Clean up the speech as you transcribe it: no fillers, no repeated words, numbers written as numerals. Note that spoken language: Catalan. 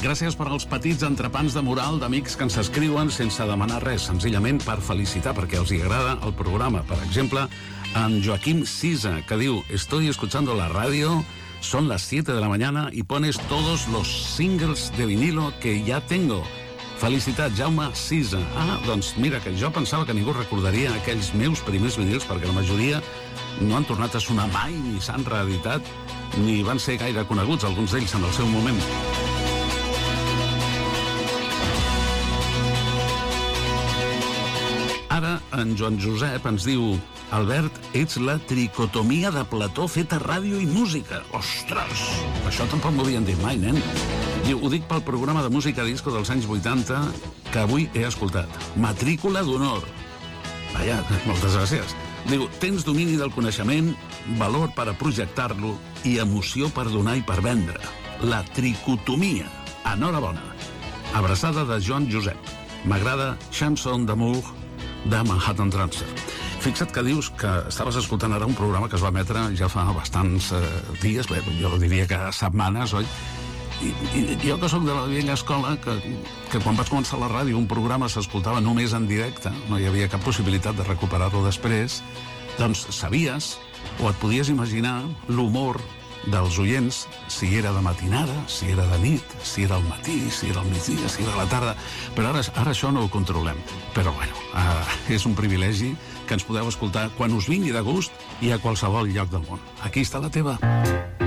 Gràcies per als petits entrepans de moral d'amics que ens escriuen sense demanar res, senzillament per felicitar, perquè els hi agrada el programa. Per exemple, en Joaquim Sisa, que diu: estoy escuchando la radio, son las 7 de la mañana y pones todos los singles de vinilo que ya tengo. Felicitat, Jaume Sisa. Doncs mira, que jo pensava que ningú recordaria aquells meus primers vinils, perquè la majoria no han tornat a sonar mai, ni s'han reeditat, ni van ser gaire coneguts, alguns d'ells en el seu moment. Ara, en Joan Josep ens diu: Albert, ets la tricotomia de Plató feta ràdio i música. Ostres! Això tampoc m'ho havien dit mai, nen. Diu, ho dic pel programa de música disco dels anys 80 que avui he escoltat. Matrícula d'honor. Vaja, moltes gràcies. Diu, tens domini del coneixement, valor per a projectar-lo i emoció per donar i per vendre. La tricotomia. Enhorabona. Abraçada de Joan Josep. M'agrada Chanson d'amour de Manhattan Transfer. Fixa't que dius que estaves escoltant ara un programa que es va emetre ja fa bastants dies, bé, jo diria que setmanes, oi? I jo que sóc de la vella escola, que quan vaig començar la ràdio un programa s'escoltava només en directe, no hi havia cap possibilitat de recuperar-lo després, doncs sabies o et podies imaginar l'humor dels oients, si era de matinada, si era de nit, si era al matí, si era al migdia, si era a la tarda. Però ara això no ho controlem. Però bueno, és un privilegi que ens podeu escoltar quan us vingui de gust i a qualsevol lloc del món. Aquí està la teva.